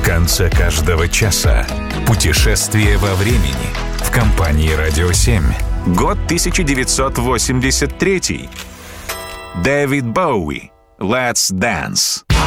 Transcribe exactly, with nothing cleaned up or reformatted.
конце каждого часа. Путешествие во времени в компании «Радио семь». Год тысяча девятьсот восемьдесят третий. Дэвид Боуи. «Let's Dance».